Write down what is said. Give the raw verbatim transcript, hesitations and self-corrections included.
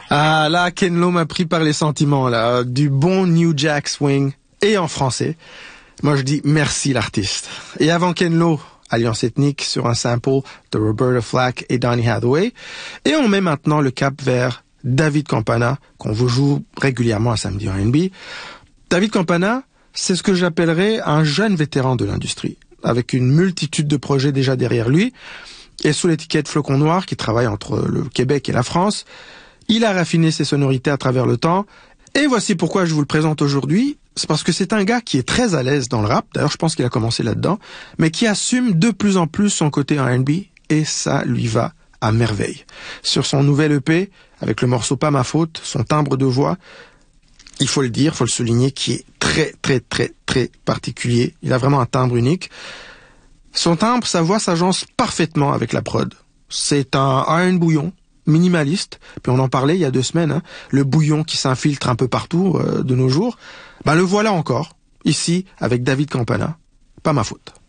Ah, là, Ken Lo m'a pris par les sentiments, là. Du bon New Jack Swing, et en français. Moi, je dis merci, l'artiste. Et avant Ken Lo, Alliance Ethnique sur un sample de Roberta Flack et Donny Hathaway. Et on met maintenant le cap vers David Campana, qu'on vous joue régulièrement à Samedi R and B. David Campana, c'est ce que j'appellerais un jeune vétéran de l'industrie, avec une multitude de projets déjà derrière lui, et sous l'étiquette Flocon Noir, qui travaille entre le Québec et la France. Il a raffiné ses sonorités à travers le temps, et voici pourquoi je vous le présente aujourd'hui. C'est parce que c'est un gars qui est très à l'aise dans le rap, d'ailleurs je pense qu'il a commencé là-dedans, mais qui assume de plus en plus son côté R and B, et ça lui va à merveille. Sur son nouvel E P, avec le morceau Pas ma faute, son timbre de voix, il faut le dire, il faut le souligner, qui est très très très très particulier. Il a vraiment un timbre unique. Son timbre, sa voix s'agence parfaitement avec la prod. C'est un R and bouillon, minimaliste, puis on en parlait il y a deux semaines, hein, le bouillon qui s'infiltre un peu partout euh, de nos jours. Ben le voilà encore, ici, avec David Campana, Pas ma faute.